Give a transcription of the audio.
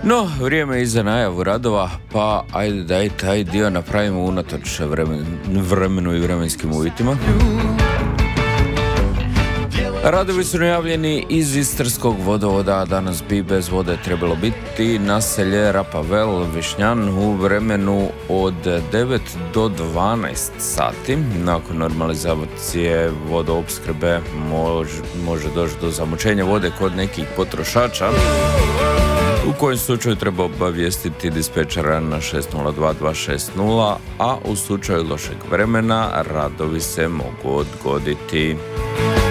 No, vrijeme je i za najavu radova, pa ajde da i taj dio napravimo unatoč vremenu i vremenskim uvjetima. Radovi su najavljeni iz Istarskog vodovoda, danas bi bez vode trebalo biti naselje Rapavel Višnjan u vremenu od 9 do 12 sati. Nakon normalizacije vodoopskrbe može doći do zamućenja vode kod nekih potrošača, u kojem slučaju treba obavijestiti dispečera na 602-260, a u slučaju lošeg vremena radovi se mogu odgoditi.